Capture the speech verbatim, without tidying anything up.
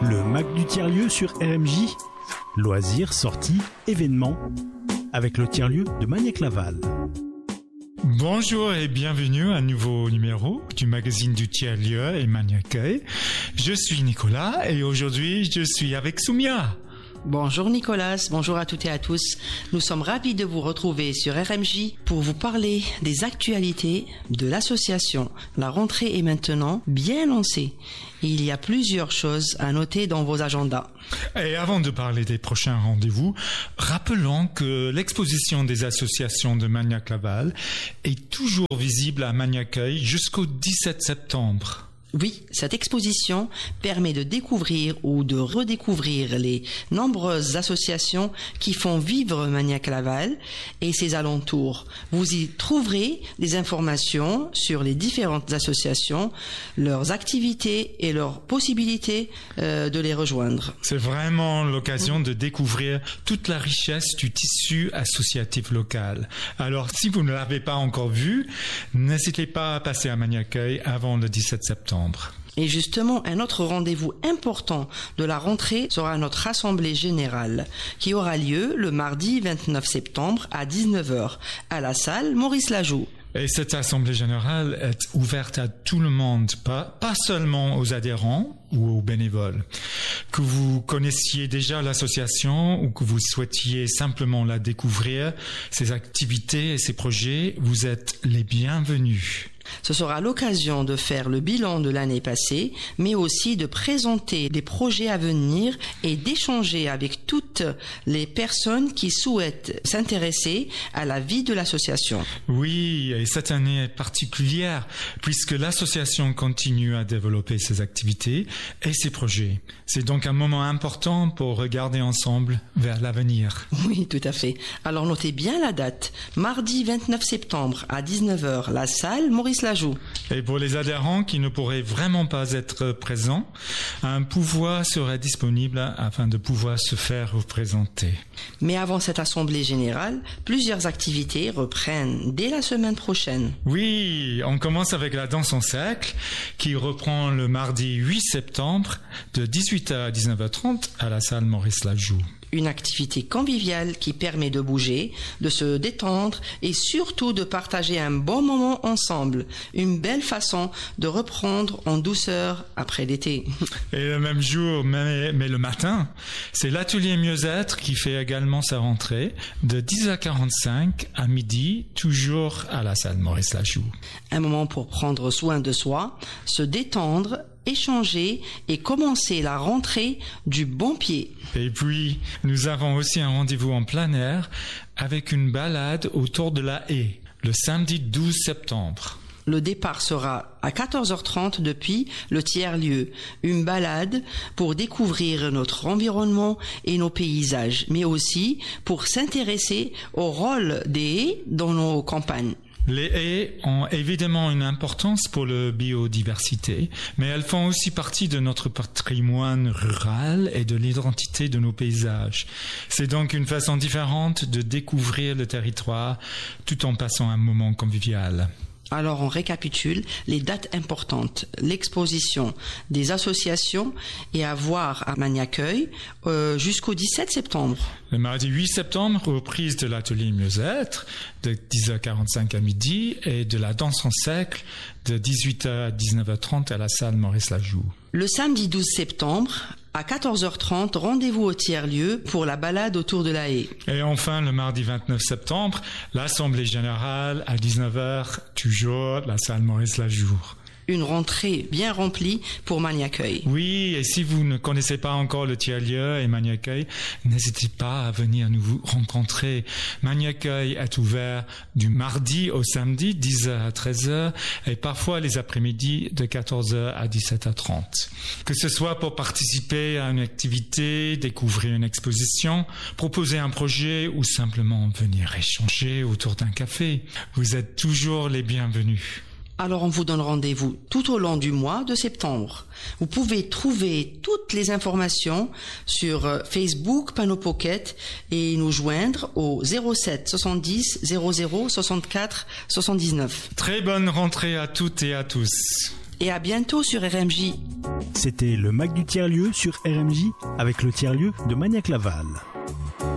Le Mac du tiers-lieu sur R M J. Loisirs, sorties, événements. Avec le tiers-lieu de Magnac-Laval. Bonjour et bienvenue à un nouveau numéro du magazine du tiers-lieu et Magnac-Accueil. Je suis Nicolas et aujourd'hui je suis avec Soumia. Bonjour Nicolas, bonjour à toutes et à tous. Nous sommes ravis de vous retrouver sur R M J pour vous parler des actualités de l'association. La rentrée est maintenant bien lancée. Il y a plusieurs choses à noter dans vos agendas. Et avant de parler des prochains rendez-vous, rappelons que l'exposition des associations de Magnac-Laval est toujours visible à Magnac-Accueil jusqu'au dix-sept septembre. Oui, cette exposition permet de découvrir ou de redécouvrir les nombreuses associations qui font vivre Magnac-Laval et ses alentours. Vous y trouverez des informations sur les différentes associations, leurs activités et leurs possibilités euh, de les rejoindre. C'est vraiment l'occasion de découvrir toute la richesse du tissu associatif local. Alors, si vous ne l'avez pas encore vu, n'hésitez pas à passer à Magnac-Accueil avant le dix-sept septembre. Et justement, un autre rendez-vous important de la rentrée sera notre assemblée générale qui aura lieu le mardi vingt-neuf septembre à dix-neuf heures à la salle Maurice Lajoux. Et cette assemblée générale est ouverte à tout le monde, pas, pas seulement aux adhérents ou aux bénévoles. Que vous connaissiez déjà l'association ou que vous souhaitiez simplement la découvrir, ses activités et ses projets, vous êtes les bienvenus. Ce sera l'occasion de faire le bilan de l'année passée, mais aussi de présenter des projets à venir et d'échanger avec toutes les personnes qui souhaitent s'intéresser à la vie de l'association. Oui, et cette année est particulière puisque l'association continue à développer ses activités et ses projets. C'est donc un moment important pour regarder ensemble vers l'avenir. Oui, tout à fait. Alors notez bien la date. Mardi vingt-neuf septembre à dix-neuf heures, la salle Maurice Lajoux. Et pour les adhérents qui ne pourraient vraiment pas être présents, un pouvoir serait disponible afin de pouvoir se faire représenter. Mais avant cette assemblée générale, plusieurs activités reprennent dès la semaine prochaine. Oui, on commence avec la danse en cercle qui reprend le mardi huit septembre de dix-huit heures à dix-neuf heures trente à la salle Maurice Lajoux. Une activité conviviale qui permet de bouger, de se détendre et surtout de partager un bon moment ensemble. Une belle façon de reprendre en douceur après l'été. Et le même jour, mais, mais le matin, c'est l'atelier mieux-être qui fait également sa rentrée de dix heures quarante-cinq à midi, toujours à la salle Maurice Lajoux. Un moment pour prendre soin de soi, se détendre, échanger et commencer la rentrée du bon pied. Et puis, nous avons aussi un rendez-vous en plein air avec une balade autour de la haie, le samedi douze septembre. Le départ sera à quatorze heures trente depuis le tiers-lieu. Une balade pour découvrir notre environnement et nos paysages, mais aussi pour s'intéresser au rôle des haies dans nos campagnes. Les haies ont évidemment une importance pour la biodiversité, mais elles font aussi partie de notre patrimoine rural et de l'identité de nos paysages. C'est donc une façon différente de découvrir le territoire tout en passant un moment convivial. Alors on récapitule les dates importantes. L'exposition des associations est à voir à Magnac-Accueil euh, jusqu'au dix-sept septembre. Le mardi huit septembre, reprise de l'atelier mieux-être de dix heures quarante-cinq à midi et de la danse en cercle de dix-huit heures à dix-neuf heures trente à la salle Maurice Lajoux. Le samedi douze septembre, à quatorze heures trente, rendez-vous au tiers-lieu pour la balade autour de la haie. Et enfin, le mardi vingt-neuf septembre, l'assemblée générale à dix-neuf heures, toujours la salle Maurice Lajoux. Une rentrée bien remplie pour Magnac-Accueil. Oui, et si vous ne connaissez pas encore le tiers-lieu et Magnac-Accueil, n'hésitez pas à venir nous rencontrer. Magnac-Accueil est ouvert du mardi au samedi, dix heures à treize heures, et parfois les après-midi de quatorze heures à dix-sept heures trente. Que ce soit pour participer à une activité, découvrir une exposition, proposer un projet ou simplement venir échanger autour d'un café, vous êtes toujours les bienvenus. Alors on vous donne rendez-vous tout au long du mois de septembre. Vous pouvez trouver toutes les informations sur Facebook, Panneau Pocket et nous joindre au zéro sept soixante-dix zéro zéro soixante-quatre soixante-dix-neuf. Très bonne rentrée à toutes et à tous. et à bientôt sur R M J. C'était le Mac du tiers-lieu sur R M J avec le tiers-lieu de Magnac-Laval.